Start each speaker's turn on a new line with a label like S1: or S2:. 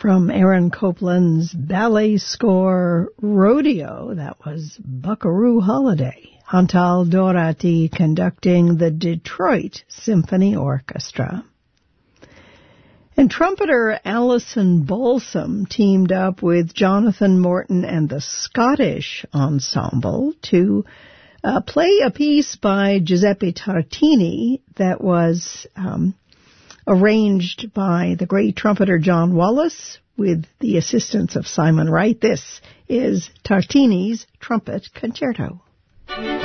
S1: From Aaron Copland's ballet score Rodeo, that was Buckaroo Holiday. Antal Dorati conducting the Detroit Symphony Orchestra. And trumpeter Alison Balsam teamed up with Jonathan Morton and the Scottish Ensemble to play a piece by Giuseppe Tartini that was arranged by the great trumpeter John Wallace with the assistance of Simon Wright. This is Tartini's Trumpet Concerto.